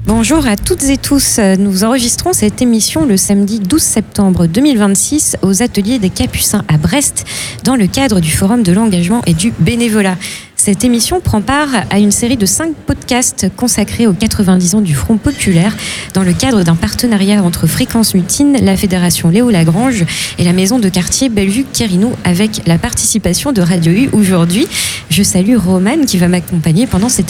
Bonjour à toutes et tous. Nous enregistrons cette émission le samedi 12 septembre 2026 aux ateliers des Capucins à Brest dans le cadre du Forum de l'engagement et du bénévolat. Cette émission prend part à une série de 5 podcasts consacrés aux 90 ans du Front populaire dans le cadre d'un partenariat entre Fréquence Mutine, la Fédération Léo Lagrange et la maison de quartier Bellevue-Quérino avec la participation de Radio U aujourd'hui. Je salue Romane qui va m'accompagner pendant cette